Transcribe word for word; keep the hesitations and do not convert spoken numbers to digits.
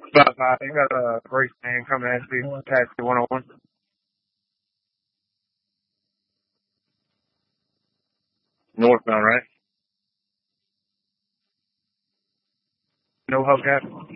About five. You got a race man coming at you, taxi one oh one. Northbound, right? No hubcap.